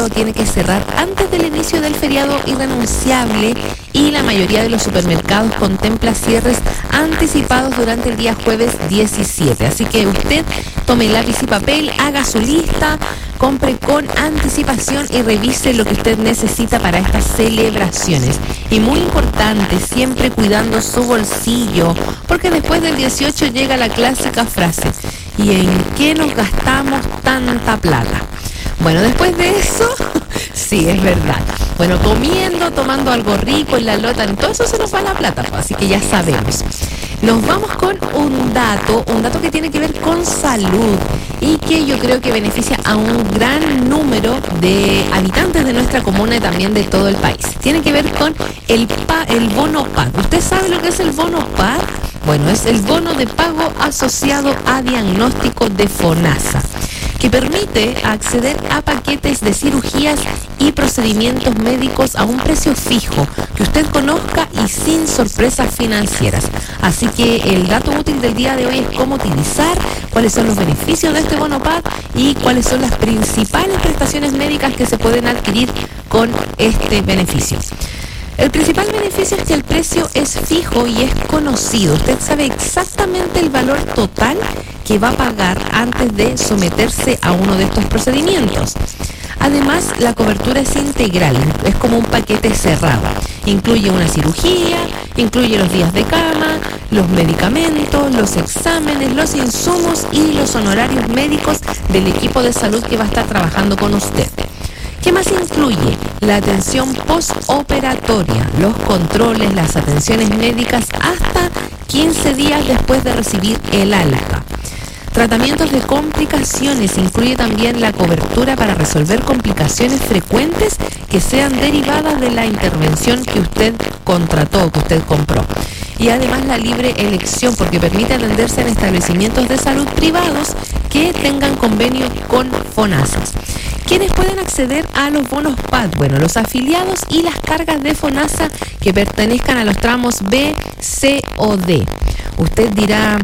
comercio tiene que cerrar antes del inicio del feriado irrenunciable y la mayoría de los supermercados contempla cierres anticipados durante el día jueves 17. Así que usted tome lápiz y papel, haga su lista, compre con anticipación y revise lo que usted necesita para estas celebraciones. Y muy importante, siempre cuidando su bolsillo, porque después del 18 llega la clásica frase: ¿y en qué nos gastamos tanta plata? Bueno, después de eso, sí, es verdad. Bueno, comiendo, tomando algo rico en la lota, en todo eso se nos va la plata, pues, así que ya sabemos. Nos vamos con un dato que tiene que ver con salud y que yo creo que beneficia a un gran número de habitantes de nuestra comuna y también de todo el país. Tiene que ver con el bono PAD. ¿Usted sabe lo que es el bono PAD? Bueno, es el bono de pago asociado a diagnóstico de FONASA, que permite acceder a paquetes de cirugías y procedimientos médicos a un precio fijo que usted conozca y sin sorpresas financieras. Así que el dato útil del día de hoy es cómo utilizar, cuáles son los beneficios de este bono PAD y cuáles son las principales prestaciones médicas que se pueden adquirir con este beneficio. El principal beneficio es que el precio es fijo y es conocido. Usted sabe exactamente el valor total que va a pagar antes de someterse a uno de estos procedimientos. Además, la cobertura es integral, es como un paquete cerrado. Incluye una cirugía, incluye los días de cama, los medicamentos, los exámenes, los insumos y los honorarios médicos del equipo de salud que va a estar trabajando con usted. ¿Qué más incluye? La atención postoperatoria, los controles, las atenciones médicas hasta 15 días después de recibir el alta. Tratamientos de complicaciones, incluye también la cobertura para resolver complicaciones frecuentes que sean derivadas de la intervención que usted contrató, que usted compró. Y además la libre elección, porque permite atenderse en establecimientos de salud privados que tengan convenio con FONASA. ¿Quiénes pueden acceder a los bonos PAD? Bueno, los afiliados y las cargas de FONASA que pertenezcan a los tramos B, C o D. Usted dirá: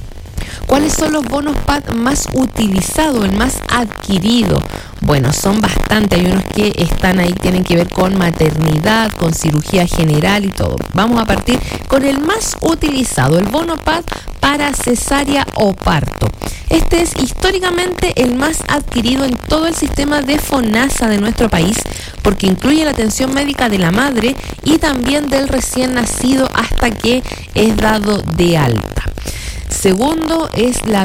¿cuáles son los bonos PAD más utilizados, el más adquirido? Bueno, son bastantes. Hay unos que están ahí, tienen que ver con maternidad, con cirugía general y todo. Vamos a partir con el más utilizado, el bono PAD para cesárea o parto. Este es históricamente el más adquirido en todo el sistema de FONASA de nuestro país, porque incluye la atención médica de la madre y también del recién nacido hasta que es dado de alta. Segundo es la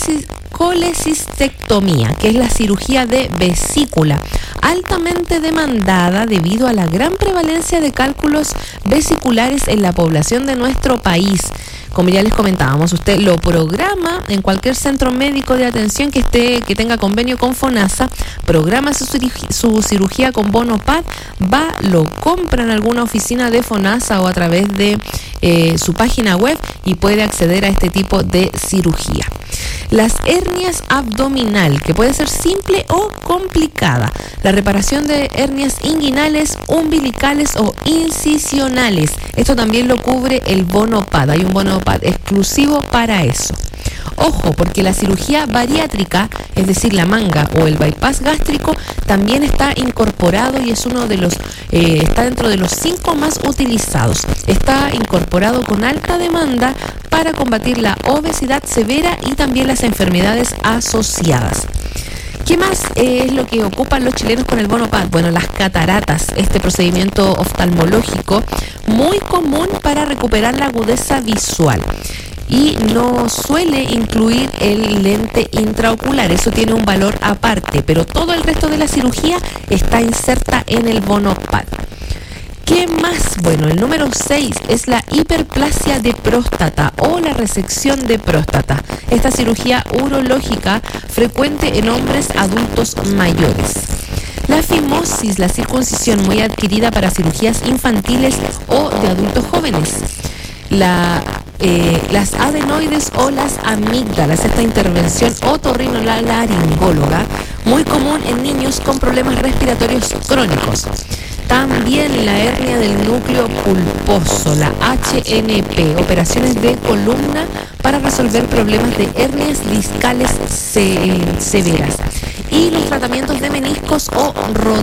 colecistectomía, que es la cirugía de vesícula, altamente demandada debido a la gran prevalencia de cálculos vesiculares en la población de nuestro país. Como ya les comentábamos, usted lo programa en cualquier centro médico de atención que tenga convenio con FONASA, programa su cirugía con bono PAD, lo compra en alguna oficina de FONASA o a través de su página web y puede acceder a este tipo de cirugía. Las hernias abdominal, que puede ser simple o complicada. La reparación de hernias inguinales, umbilicales o incisionales. Esto también lo cubre el bono PAD. Hay un bono PAD exclusivo para eso. Ojo, porque la cirugía bariátrica, es decir, la manga o el bypass gástrico, también está incorporado y es uno de los, está dentro de los 5 más utilizados. Está incorporado con alta demanda para combatir la obesidad severa y también las enfermedades asociadas. ¿Qué más es lo que ocupan los chilenos con el bono PAD? Bueno, las cataratas, este procedimiento oftalmológico muy común para recuperar la agudeza visual. Y no suele incluir el lente intraocular, eso tiene un valor aparte, pero todo el resto de la cirugía está inserta en el bono PAD. ¿Qué más? Bueno, el número 6 es la hiperplasia de próstata o la resección de próstata. Esta cirugía urológica frecuente en hombres adultos mayores. La fimosis, la circuncisión muy adquirida para cirugías infantiles o de adultos jóvenes. Las adenoides o las amígdalas, esta intervención otorrinolaringóloga, muy común en niños con problemas respiratorios crónicos. También la hernia del núcleo pulposo, la HNP, operaciones de columna para resolver problemas de hernias discales severas. Y los tratamientos de meniscos o